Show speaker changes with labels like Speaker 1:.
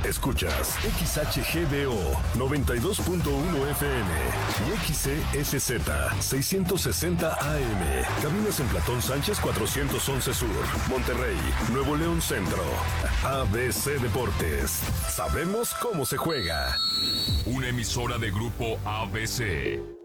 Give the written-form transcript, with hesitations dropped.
Speaker 1: Escuchas XHGBO 92.1 FM y XCSZ 660 AM. Cabinas en Platón Sánchez 411 Sur, Monterrey, Nuevo León Centro. ABC Deportes. Sabemos cómo se juega.
Speaker 2: Una emisora de Grupo ABC.